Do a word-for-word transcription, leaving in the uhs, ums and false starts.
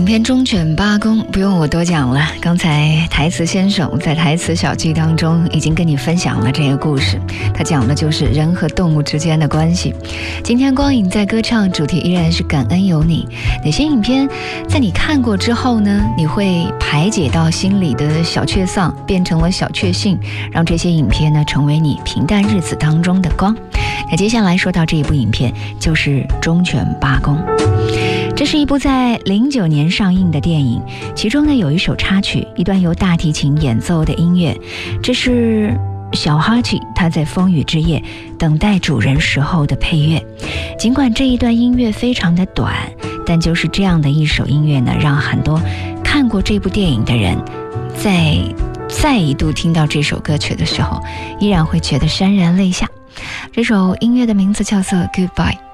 影片忠犬八公不用我多讲了，刚才台词先生在台词小记当中已经跟你分享了这个故事，他讲的就是人和动物之间的关系。今天光影在歌唱，主题依然是感恩有你。哪些影片在你看过之后呢，你会排解到心里的小确丧，变成了小确幸，让这些影片呢成为你平淡日子当中的光。那接下来说到这一部影片就是忠犬八公。这是一部在零九年上映的电影，其中呢有一首插曲，一段由大提琴演奏的音乐，这是小哈奇他在风雨之夜等待主人时候的配乐。尽管这一段音乐非常的短，但就是这样的一首音乐呢，让很多看过这部电影的人在再一度听到这首歌曲的时候，依然会觉得潸然泪下。这首音乐的名字叫做 Goodbye。